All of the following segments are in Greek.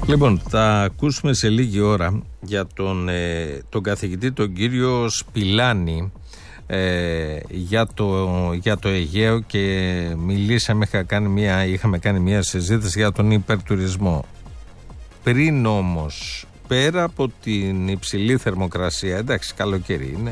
Λοιπόν, θα ακούσουμε σε λίγη ώρα για τον καθηγητή, τον κύριο Σπηλάνη, για το Αιγαίο, και είχαμε κάνει μια συζήτηση για τον υπερτουρισμό. Πριν όμως, πέρα από την υψηλή θερμοκρασία, εντάξει, καλοκαίρι είναι,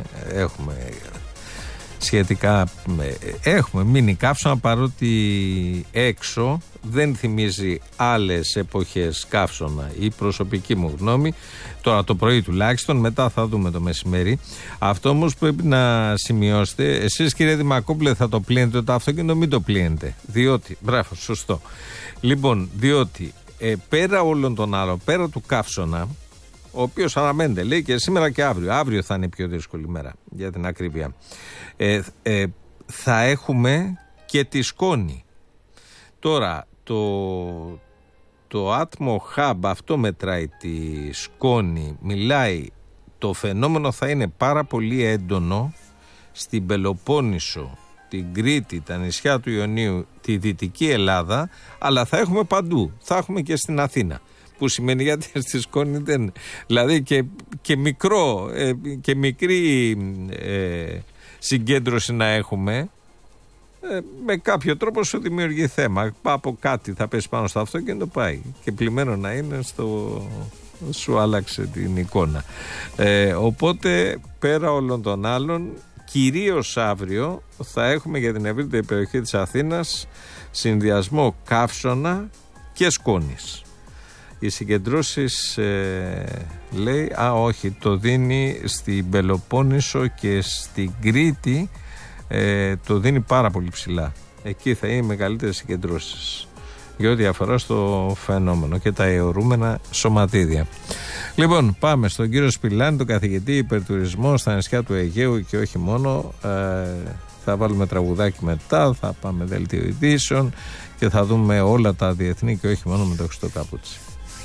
έχουμε μείνει καύσωνα, παρότι έξω δεν θυμίζει άλλες εποχές καύσωνα, η προσωπική μου γνώμη, τώρα το πρωί τουλάχιστον, μετά θα δούμε το μεσημέρι. Αυτό όμως πρέπει να σημειώσετε, εσείς κύριε Δημακόπουλε θα το πλύνετε το αυτοκίνητο, μην το πλύνετε, διότι, μπράβο, σωστό, λοιπόν, διότι πέρα όλων των άλλων, πέρα του καύσωνα, ο οποίος αναμένεται, λέει, και σήμερα και αύριο θα είναι η πιο δύσκολη μέρα για την ακρίβεια, θα έχουμε και τη σκόνη. Τώρα το Atmo Hub αυτό μετράει τη σκόνη, μιλάει, το φαινόμενο θα είναι πάρα πολύ έντονο στην Πελοπόννησο, την Κρήτη, τα νησιά του Ιωνίου, τη Δυτική Ελλάδα, αλλά θα έχουμε παντού, θα έχουμε και στην Αθήνα. Που σημαίνει, γιατί στη σκόνη δεν, δηλαδή και μικρή συγκέντρωση να έχουμε, με κάποιο τρόπο σου δημιουργεί θέμα. Από κάτι θα πέσει πάνω στο αυτοκίνητο, πάει. Και πλημμένο να είναι, σου άλλαξε την εικόνα. Οπότε, πέρα όλων των άλλων, κυρίως αύριο θα έχουμε για την ευρύτερη περιοχή της Αθήνας συνδυασμό καύσωνα και σκόνης. Οι συγκεντρώσεις, λέει, όχι, το δίνει στην Πελοπόννησο και στην Κρήτη, το δίνει πάρα πολύ ψηλά. Εκεί θα είναι οι μεγαλύτερες συγκεντρώσεις για ό,τι αφορά στο φαινόμενο και τα αιωρούμενα σωματίδια. Λοιπόν, πάμε στον κύριο Σπηλάνη, τον καθηγητή υπερτουρισμό στα νησιά του Αιγαίου και όχι μόνο. Θα βάλουμε τραγουδάκι μετά, θα πάμε δελτίο ειδήσεων και θα δούμε όλα τα διεθνή και όχι μόνο με το Χριστό Καπούτσι.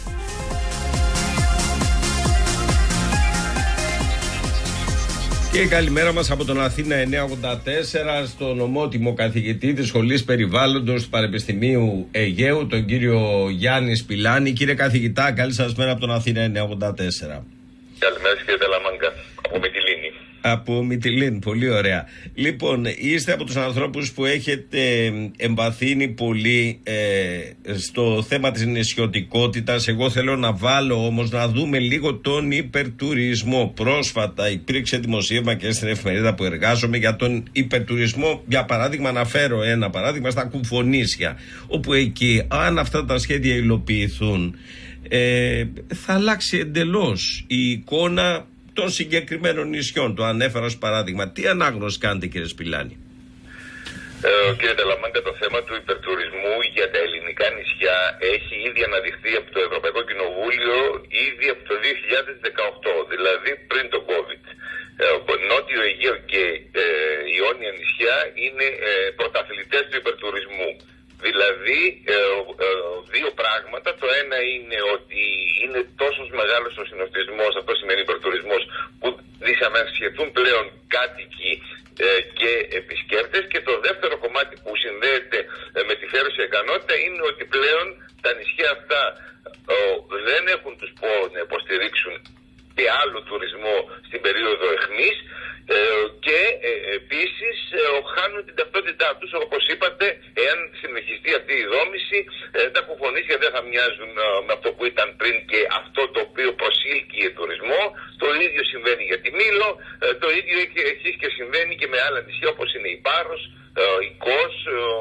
Και καλημέρα μας από τον Αθήνα 984 στον ομότιμο καθηγητή της Σχολής Περιβάλλοντος του Πανεπιστημίου Αιγαίου, τον κύριο Γιάννη Σπηλάνη. Κύριε καθηγητά, καλή σας μέρα από τον Αθήνα 984. Καλημέρα κύριε Τελαμάγκα, από Μυτιλήνη. Από Μυτιλήνη, πολύ ωραία. Λοιπόν, είστε από τους ανθρώπους που έχετε εμβαθύνει πολύ στο θέμα της νησιωτικότητας. Εγώ θέλω να βάλω όμως να δούμε λίγο τον υπερτουρισμό. Πρόσφατα υπήρξε δημοσίευμα και στην εφημερίδα που εργάζομαι για τον υπερτουρισμό. Για παράδειγμα, αναφέρω ένα παράδειγμα στα Κουφονήσια, όπου εκεί, αν αυτά τα σχέδια υλοποιηθούν, θα αλλάξει εντελώς η εικόνα των συγκεκριμένων νησιών. Το ανέφερα ως παράδειγμα. Τι ανάγνωση κάνετε, κύριε Σπηλάνη? Κύριε Τελαμάγκα, το θέμα του υπερτουρισμού για τα ελληνικά νησιά έχει ήδη αναδειχθεί από το Ευρωπαϊκό Κοινοβούλιο ήδη από το 2018, δηλαδή πριν το COVID. Νότιο Αιγαίο και Ιόνια νησιά είναι πρωταθλητές του υπερτουρισμού. Δηλαδή δύο πράγματα. Το ένα είναι ότι είναι τόσο μεγάλος ο συνοστισμός, αυτό σημαίνει υπερτουρισμός, που δυσανασχετούν πλέον κάτοικοι και επισκέπτες. Και το δεύτερο κομμάτι που συνδέεται με τη φέρουσα ικανότητα είναι ότι πλέον τα νησιά αυτά δεν έχουν τους πόρους να υποστηρίξουν και άλλο τουρισμό στην περίοδο αιχμής και επίσης χάνουν την ταυτότητά τους. Όπως είπατε, εάν συνεχιστεί αυτή η δόμηση, τα Κουφονήσια δεν θα μοιάζουν με αυτό που ήταν πριν και αυτό το οποίο προσήλκυε τουρισμό. Το ίδιο συμβαίνει για τη Μήλο, το ίδιο έχει και συμβαίνει και με άλλα νησιά όπως είναι η Πάρος, η Κος,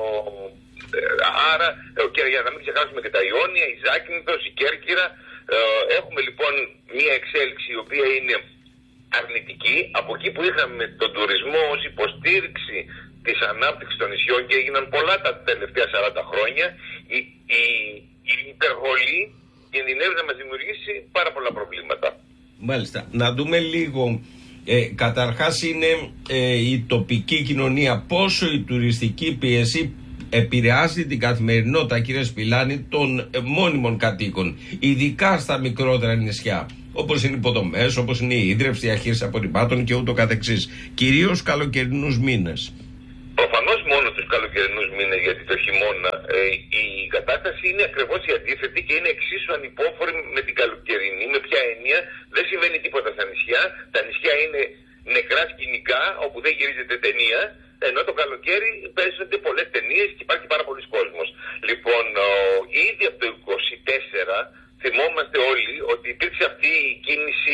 άρα και για να μην ξεχάσουμε και τα Ιόνια, η Ζάκυνθος, η Κέρκυρα. Έχουμε λοιπόν μια εξέλιξη η οποία είναι αρνητική. Από εκεί που είχαμε τον τουρισμό ως υποστήριξη της ανάπτυξης των νησιών και έγιναν πολλά τα τελευταία 40 χρόνια, η υπερβολή κινδυνεύει να μας δημιουργήσει πάρα πολλά προβλήματα. Μάλιστα. Να δούμε λίγο. Καταρχάς είναι η τοπική κοινωνία, πόσο η τουριστική πίεση επηρεάζει την καθημερινότητα, κύριε Σπηλάνη, των μόνιμων κατοίκων, ειδικά στα μικρότερα νησιά, όπως είναι οι υποδομές, όπως είναι η ίδρυυση, διαχείριση απορριμμάτων και ούτω καθεξής, κυρίως καλοκαιρινούς μήνες. Προφανώς μόνο τους καλοκαιρινούς καλοκαιρινούς μήνες, γιατί το χειμώνα η κατάσταση είναι ακριβώς η αντίθετη και είναι εξίσου ανυπόφορη με την καλοκαιρινή. Με ποια έννοια? Δεν συμβαίνει τίποτα στα νησιά. Τα νησιά είναι νεκρά σκηνικά όπου δεν γυρίζεται ταινία, ενώ το καλοκαίρι παίζονται πολλές ταινίες και υπάρχει πάρα πολλοί κόσμος. Λοιπόν, ήδη από το 24 θυμόμαστε όλοι ότι υπήρξε αυτή η κίνηση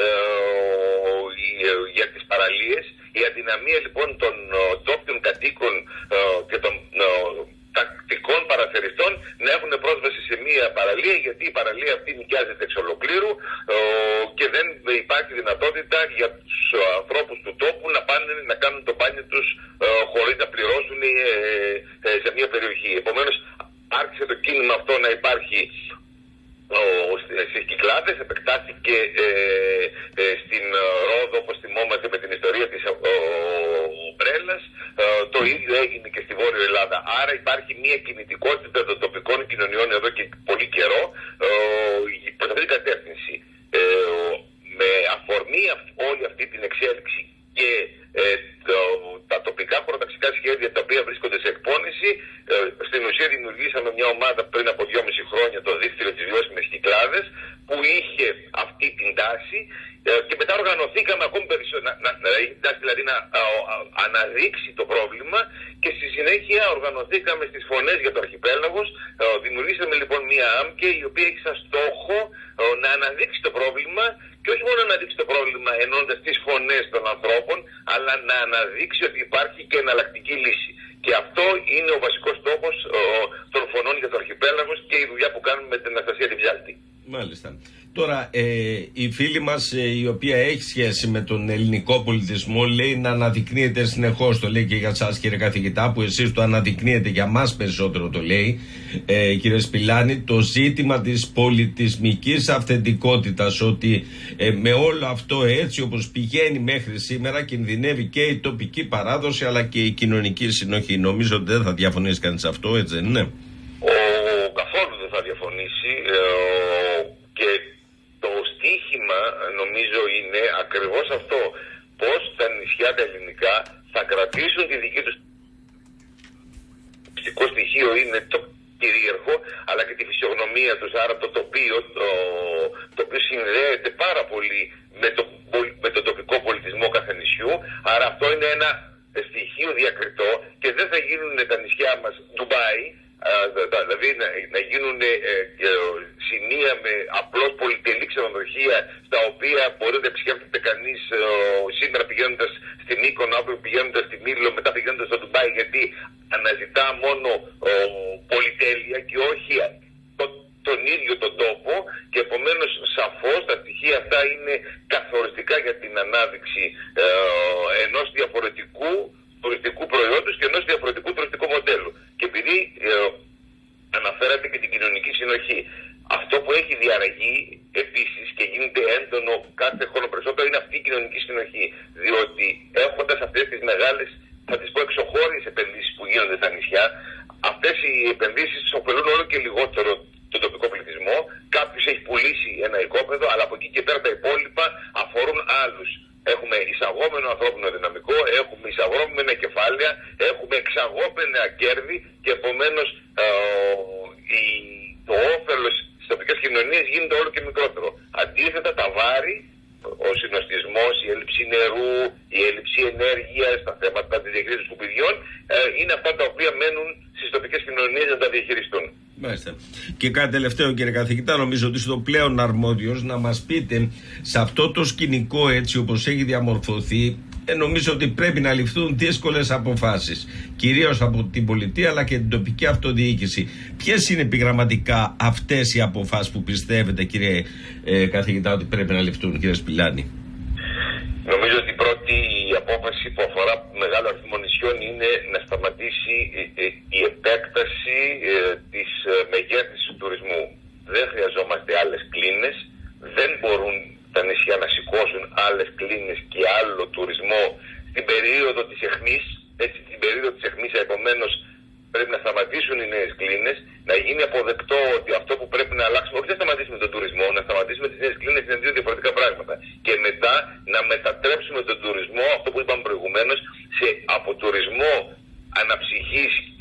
για τις παραλίες, η αδυναμία λοιπόν των τόπιων κατοίκων και των τακτικών παραθεριστών να έχουν πρόσβαση σε μία παραλία, γιατί η παραλία αυτή νοικιάζεται εξ ολοκλήρου και δεν υπάρχει δυνατότητα για τους ανθρώπους του τόπου να πάνε να κάνουν το μπάνιο τους χωρίς να πληρώσουν σε μία περιοχή. Επομένως άρχισε το κίνημα αυτό να υπάρχει στις Κυκλάδες, επεκτάθηκε στην Ρόδο, όπως θυμόμαστε, με την ιστορία της ομπρέλας. Το ίδιο έγινε και στη Βόρεια Ελλάδα. Άρα υπάρχει μια κινητικότητα των τοπικών κοινωνιών εδώ και πολύ καιρό προς αυτή την κατεύθυνση. Με αφορμή όλη αυτή την εξέλιξη και τα τοπικά προταξικά σχέδια τα οποία βρίσκονται σε εκπόνηση, στην ουσία δημιουργήσαμε μια ομάδα πριν από 2,5 χρόνια, το Δίκτυο της Βιώσιμης Κυκλάδες, που είχε αυτή την τάση και μετά οργανωθήκαμε ακόμη περισσότερο, δηλαδή να αναδείξει το πρόβλημα, και στη συνέχεια οργανωθήκαμε στις Φωνές για το Αρχιπέλαγος. Δημιουργήσαμε λοιπόν μια ΆΜΚΕ η οποία έχει σαν στόχο να αναδείξει το πρόβλημα, και όχι μόνο να αναδείξει το πρόβλημα ενώντας τις φωνές των ανθρώπων, αλλά να αναδείξει ότι υπάρχει και εναλλακτική λύση. Και αυτό είναι ο βασικός στόχος των Φωνών για το Αρχιπέλαγος και η δουλειά που κάνουμε με την Αναστασία την Ψάλτη. Μάλιστα. Τώρα, η φίλη μας, η οποία έχει σχέση με τον ελληνικό πολιτισμό, λέει να αναδεικνύεται συνεχώς, το λέει και για εσάς κύριε καθηγητά, που εσείς το αναδεικνύετε, για μας περισσότερο το λέει, κύριε Σπηλάνη, το ζήτημα της πολιτισμικής αυθεντικότητας, ότι με όλο αυτό έτσι όπως πηγαίνει μέχρι σήμερα κινδυνεύει και η τοπική παράδοση αλλά και η κοινωνική συνοχή. Νομίζω ότι δεν θα διαφωνήσει κανείς σε αυτό, έτσι δεν είναι? Καθόλου δεν θα διαφωνήσει. Και το στίχημα νομίζω είναι ακριβώς αυτό. Πώς τα νησιά τα ελληνικά θα κρατήσουν τη δική τους. Το στοιχείο είναι το κυρίαρχο, αλλά και τη φυσιογνωμία τους, άρα το τοπίο, το οποίο συνδέεται πάρα πολύ με τον τοπικό πολιτισμό κάθε νησιού. Άρα αυτό είναι ένα στοιχείο διακριτό και δεν θα γίνουν τα νησιά μας Ντουμπάι, δηλαδή να γίνουν σημεία με απλώς πολυτελή ξενοδοχεία, στα οποία μπορεί να επισκέπτεται κανείς σήμερα πηγαίνοντας στην Μύκονο, αύριο πηγαίνοντας στη Μήλο, μετά πηγαίνοντας στο Ντουμπάι, γιατί αναζητά μόνο πολυτέλεια και όχι τον ίδιο τον τόπο, και επομένως σαφώς τα στοιχεία αυτά είναι καθοριστικά για την ανάδειξη ενός διαφορετικού τουριστικού προϊόντος και ενός διαφορετικού τουριστικού μοντέλου. Και επειδή αναφέρατε και την κοινωνική συνοχή, αυτό που έχει διαραγεί επίσης και γίνεται έντονο κάθε χρόνο περισσότερο είναι αυτή η κοινωνική συνοχή. Διότι έχοντας αυτές τις μεγάλες, θα τις πω, εξωχώριες επενδύσεις που γίνονται στα νησιά, αυτές οι επενδύσεις ωφελούν όλο και λιγότερο τον τοπικό πληθυσμό. Κάποιος έχει πουλήσει ένα οικόπεδο, αλλά από εκεί και πέρα τα υπόλοιπα αφορούν άλλους. Έχουμε εισαγόμενο ανθρώπινο δυναμικό, έχουμε εισαγόμενα κεφάλαια, έχουμε εξαγόμενα κέρδη, και επομένως το όφελος στις τοπικές κοινωνίες γίνεται όλο και μικρότερο. Αντίθετα, τα βάρη, ο συνοστισμός, η έλλειψη νερού, η έλλειψη ενέργειας, τα θέματα της διαχείρισης των σκουπιδιών, είναι αυτά τα οποία μένουν στις τοπικές κοινωνίες να τα διαχειριστούν. Μάλιστα. Και κάτι τελευταίο, κύριε καθηγητά, νομίζω ότι είστε το πλέον αρμόδιος να μας πείτε, σε αυτό το σκηνικό έτσι όπως έχει διαμορφωθεί, νομίζω ότι πρέπει να ληφθούν δύσκολες αποφάσεις, κυρίως από την πολιτεία αλλά και την τοπική αυτοδιοίκηση. Ποιες είναι επιγραμματικά αυτές οι αποφάσεις που πιστεύετε, κύριε καθηγητά, ότι πρέπει να ληφθούν, κύριε Σπηλάνη? Νομίζω ότι η πρώτη απόφαση που αφορά μεγάλο αριθμό νησιών είναι να σταματήσει η επέκταση της μεγέθυνσης του τουρισμού. Δεν χρειαζόμαστε άλλες κλίνες, δεν μπορούν τα νησιά να σηκώσουν άλλες κλίνες και άλλο τουρισμό στην περίοδο της αιχμής. Έτσι, στην περίοδο της αιχμής, επομένως, πρέπει να σταματήσουν οι νέες κλίνες, να γίνει αποδεκτό ότι αυτό που πρέπει να αλλάξουμε, όχι να σταματήσουμε τον τουρισμό, να σταματήσουμε τις νέες κλίνες, είναι δύο διαφορετικά πράγματα. Και μετά να μετατρέψουμε τον τουρισμό, αυτό που είπαμε προηγουμένως, από τουρισμό αναψυχής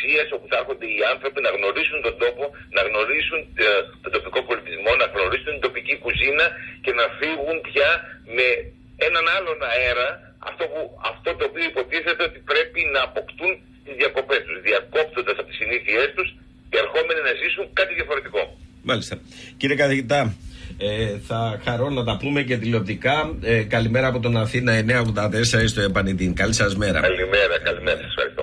εργασίας, όπου θα έρχονται οι άνθρωποι να γνωρίσουν τον τόπο, να γνωρίσουν τον τοπικό πολιτισμό, να γνωρίσουν την τοπική κουζίνα και να φύγουν πια με έναν άλλον αέρα, αυτό το οποίο υποτίθεται ότι πρέπει να αποκτούν τις διακοπές τους, διακόπτοντας από τις συνήθειές τους και ερχόμενοι να ζήσουν κάτι διαφορετικό. Μάλιστα. Κύριε καθηγητά, θα χαρώ να τα πούμε και τηλεοπτικά. Καλημέρα από τον Αθήνα 984 στο Επανητήν. Καλή σας μέρα. Καλημέρα, καλημέρα.